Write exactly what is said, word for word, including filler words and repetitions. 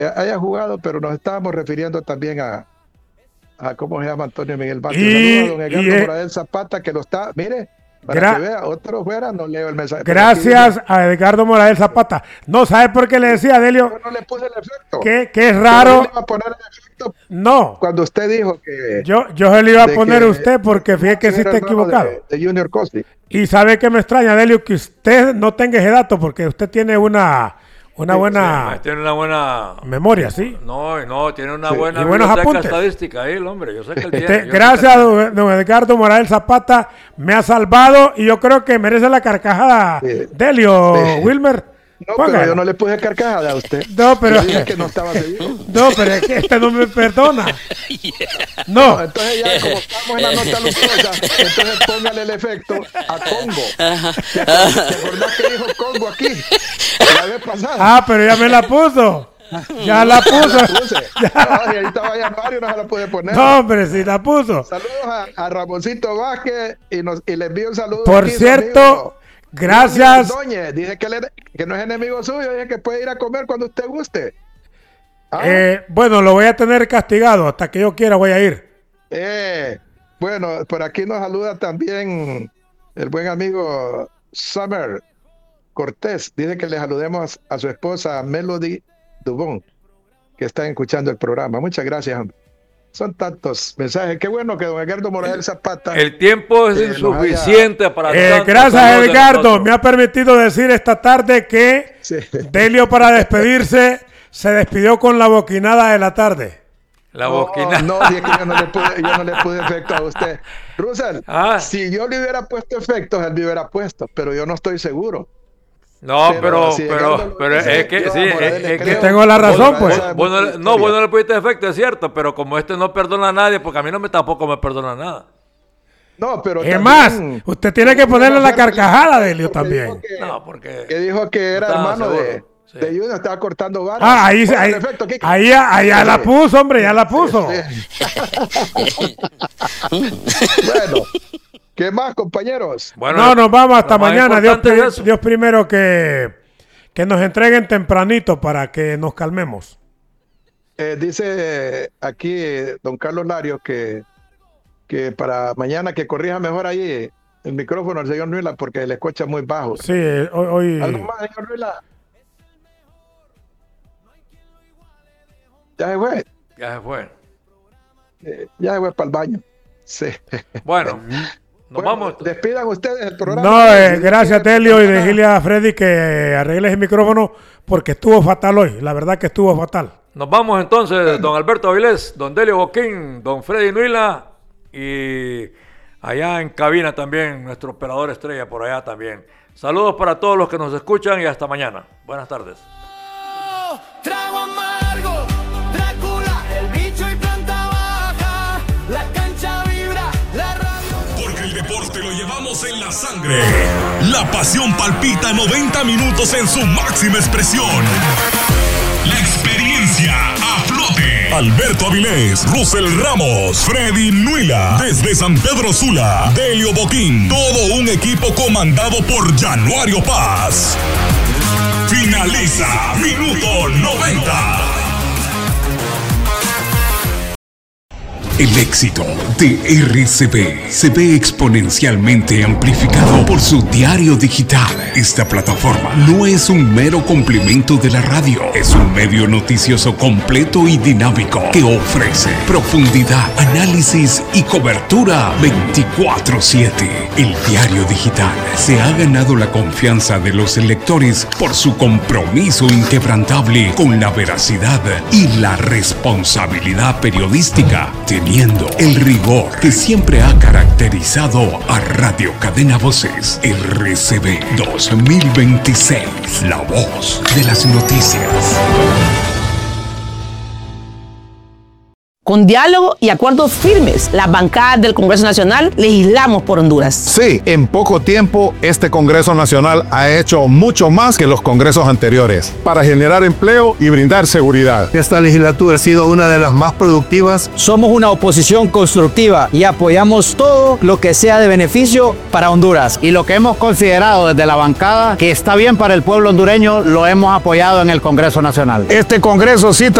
haya jugado, pero nos estábamos refiriendo también a, a ¿cómo se llama? Antonio Miguel Vázquez. Y, Saludos a don Edgardo y, Moradel Zapata, que lo está, mire, para gra- que vea, otro fuera, no leo el mensaje. Gracias a Edgardo Moradel Zapata. No, ¿sabe por qué le decía a Delio? Yo no le puse el efecto. Que, que es Pero raro. yo le iba a poner el efecto No. cuando usted dijo que... Yo, yo se le iba a de poner que- a usted porque fíjate que sí era está hermano equivocado. De, de Junior Costi. Y sabe que me extraña, Delio, que usted no tenga ese dato porque usted tiene una, una Sí, buena Sí, tiene una buena memoria, ¿sí? No, no, tiene una Sí. buena Y buenos biblioteca apuntes. estadística ahí, el hombre. Yo sé que él tiene. Este, yo sé gracias, que- don, don Edgardo Morales Zapata, me ha salvado y yo creo que merece la carcajada. Sí. Delio, Sí. Wilmer. No, póngala. pero yo no le puse carcajada a usted. No, pero- Yo dije que no estaba seguro. No, pero es que este no me perdona. No, No, entonces ya como estamos en la nota luctuosa, entonces póngale el efecto a Congo. ¿Te, te acordás que dijo Congo aquí la vez pasada? ah, pero ya me la puso. Ya la La puso. puse. No, y ahí estaba ya Mario, no se la pude poner. No, hombre, sí la puso. Saludos a, a Ramoncito Vázquez y, nos, y le envío un saludo. Por aquí, su cierto, amigo gracias. Ordóñez. Dice que, él- que no es enemigo suyo, dice que puede ir a comer cuando usted guste. Ah, Eh, bueno, lo voy a tener castigado. Hasta que yo quiera voy a ir. eh, bueno, por aquí nos saluda también el buen amigo Summer Cortés. Dice que le saludemos a su esposa Melody Dubón, que están escuchando el programa. Muchas gracias, hombre. Son tantos mensajes. Qué bueno que don Edgardo Morales Zapata. El tiempo es Eh, nos insuficiente para. Eh, tantos gracias, saludos de Edgardo. nosotros. Me ha permitido decir esta tarde que Sí. Delio, para despedirse, se despidió con la boquinada de la tarde. La No, boquina. no, si es que yo no le pude, yo no le pude efecto a usted. Russell, Ah. si yo le hubiera puesto efectos, él me hubiera puesto, pero yo no estoy seguro. No, Pero pero, si pero, Edgardo lo pero dice, es que yo a sí, Morales es, le es que creo. tengo la razón, vos- pues. vos- vos no, le- no, vos no le pusiste efecto, es cierto, pero como este no perdona a nadie, porque a mí no me tampoco me perdona nada. No, pero Es también- más, usted tiene que ponerle la Porque carcajada, Delio, porque dijo también. que- No, porque. Que dijo que era No estaba hermano de, seguro, sí. de Junior, estaba cortando varas. Ah, ahí, Póngale ahí, efecto, Kike. ahí, ahí ya la Sí. puso, hombre, ya la puso. Bueno, ¿qué más, compañeros? Bueno, No, nos vamos hasta lo más mañana. Dios, importante es pri- eso. Dios primero que, que nos entreguen tempranito para que nos calmemos. Eh, dice aquí eh, don Carlos Larios que, que para mañana que corrija mejor ahí el micrófono al señor Nuila porque le escucha muy bajo. Sí, hoy, ¿Algo hoy más, señor Nuila? Ya se fue. Ya se fue. Eh, ya se fue para el baño. Sí. Bueno, nos Bueno, vamos. despidan ustedes el programa. No, eh, Sí, gracias sí, Delio y sí. decirle a Freddy que arregle el micrófono porque estuvo fatal hoy. La verdad que estuvo fatal. Nos vamos entonces, don Alberto Avilés, don Delio Boquín, don Freddy Nuila y allá en cabina también nuestro operador estrella por allá también. Saludos para todos los que nos escuchan y hasta mañana. Buenas tardes. Trago amargo, Drácula, el bicho y planta baja. La cancha vibra, la radio. Porque el deporte lo llevamos en la sangre. La pasión palpita noventa minutos en su máxima expresión. La experiencia a flote. Alberto Avilés, Russell Ramos, Freddy Nuila, desde San Pedro Sula, Delio Boquín, todo un equipo comandado por Januario Paz. Finaliza minuto noventa. El éxito de R C B se ve exponencialmente amplificado por su diario digital. Esta plataforma no es un mero complemento de la radio, es un medio noticioso completo y dinámico que ofrece profundidad, análisis y cobertura veinticuatro siete. El diario digital se ha ganado la confianza de los lectores por su compromiso inquebrantable con la veracidad y la responsabilidad periodística, teniendo el rigor que siempre ha caracterizado a Radio Cadena Voces. R C B dos mil veintiséis, la voz de las noticias. Con diálogo y acuerdos firmes, las bancadas del Congreso Nacional legislamos por Honduras. Sí, en poco tiempo este Congreso Nacional ha hecho mucho más que los congresos anteriores para generar empleo y brindar seguridad. Esta legislatura ha sido una de las más productivas. Somos una oposición constructiva y apoyamos todo lo que sea de beneficio para Honduras. Y lo que hemos considerado desde la bancada que está bien para el pueblo hondureño, lo hemos apoyado en el Congreso Nacional. Este Congreso sí